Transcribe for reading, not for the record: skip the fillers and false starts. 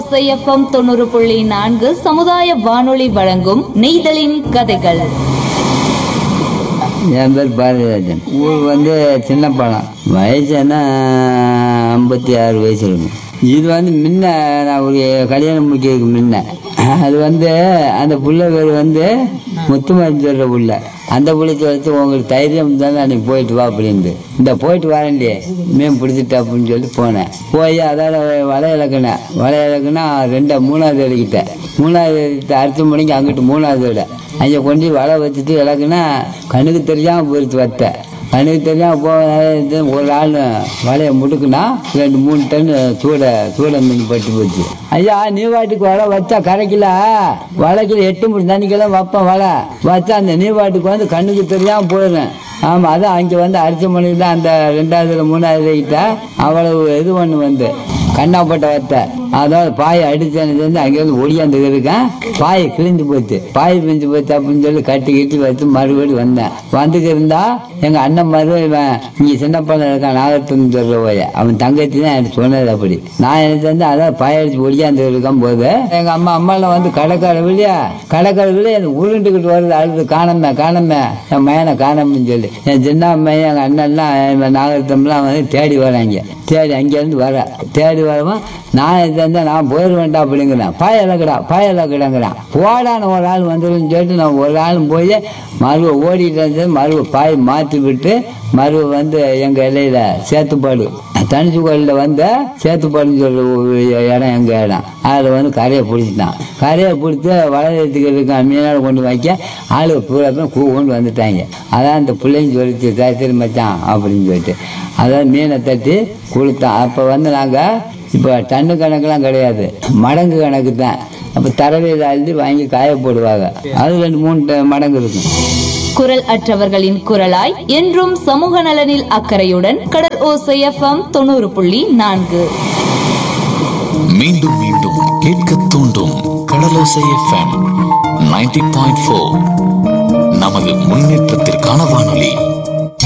ஓசை எஃப்எம் 90.4 சமுதாய வானொலி வழங்கும் நெய்தலின் கதைகள். என் பேர் பாரதிராஜன். ஊர் சின்னப்பாலம். வயசுன்னா 56 வயசு இருக்கும். இது முன்ன நான் ஒரு கல்யாணம் முடிக்கிறதுக்கு முன்ன அது அந்த புள்ள பேர் முத்துமாரி சொல்ற புள்ள. அந்த புள்ளைக்கு வச்சு உங்களுக்கு தைரியம் தானே அன்னைக்கு போயிட்டு வா அப்படின்ட்டு இந்த போயிட்டு வரேன்டியே மீன் பிடிச்சிட்டா அப்படின்னு சொல்லி போனேன். போய் அதால் வலை இழக்கினேன். 3வது இலக்கிட்டேன். 3வது அடுத்த மணிக்கு அங்கிட்டு 3வது விட அங்கே கொண்டு வலை வச்சுட்டு இலக்குனா கண்ணுக்கு தெரியாமல் போயிடுச்சு வத்தை. கண்ணுக்கு தெரியாமல் போக ஒரு ஆள் வலையை முடுக்குனா 2-3 டன் சூட மீன் பட்டு போச்சு. ஐயா நீ வாட்டுக்கு வலை வச்சா கரைக்கல வலைக்கு 8 மணி தண்ணிக்கெல்லாம் வைப்பேன். வலை வச்சா அந்த நீவாட்டுக்கு கண்ணுக்கு தெரியாமல் போயிடுறேன். ஆமாம் அதான் அங்கே அரிசி மணிக்கு தான் அந்த 2வது 3வது கிட்ட அவ்வளவு இது ஒன்று கண்ணாப்பட்ட வத்தை. அதாவது பாயை அடிச்சேன்னு அங்கேருந்து ஒடியாந்து இருக்கேன். பாயை கிழிஞ்சு போச்சு. பாய் பிரிஞ்சு போச்சு அப்படின்னு சொல்லி கட்டி வச்சு மறுபடியும் வந்தேன். வந்துக்கு இருந்தா எங்க அண்ணன் மறுபடியும் நீ சின்ன பையன் இருக்கான் நாகத்துன்னு சொல்ற போய் அவன் தங்கச்சி தான் எனக்கு சொன்னது. அப்படி நான் எனக்கு அதாவது பாய அடிச்சு ஒடியாந்து இருக்கும் போது எங்க அம்மாலாம் கடைக்கார வெளியா எனக்கு உருண்டுக்கிட்டு வருது. அழுது காணமே என் மயனை காணம்னு சொல்லி என் சின்ன பையன் எங்க அண்ணன்லாம் நாகத்தம்லாம் தேடி வராங்க. தேடி அங்கேருந்து தேடி வரவும் நான் போயிடுவேன்டா அப்படிங்கிறேன். பாய இலக்கடாங்கிறான். போடான ஒரு ஆள் வந்துடும் சொல்லிட்டு நான் ஒரு ஆளும் போய் மருவை ஓடிட்டு இருந்தது. மருவை பாய் மாற்றி விட்டு மருவை எங்க இலையில சேத்துப்பாடு தனிச்சு கோயிலில் சேத்துப்பாடுன்னு சொல்ற இடம் எங்க இடம். அதில் கரையை பிடிச்சிட்டான். கரையை பிடிச்சி வளர்த்துக்கு இருக்க மீனால கொண்டு வைக்க ஆளு பூரா கொண்டு வந்துட்டாங்க. அதான் இந்த பிள்ளைங்க சொல்லிச்சு சரி மச்சான் அப்படின்னு சொல்லிட்டு அதான் மீனை தட்டி கொடுத்தான். அப்போ நாங்கள் இப்போ டன்னு கணக்கெல்லாம் கிடையாது, மடங்கு கணக்கு தான். அப்போ தரவையில் அழுதி வாங்கி காய போடுவாங்க. அது 2-3 மடங்கு இருக்கும். குரல் அற்றவர்களின் குரலாய் என்றும் சமூக நலனில் அக்கறையுடன் கடல் ஓசை எஃப்எம் 90.4. மீண்டும் மீண்டும் கேட்க தூண்டும் கடலோசை எஃப்எம் 90.4 நமது முன்னேற்றத்திற்கான வானொலி.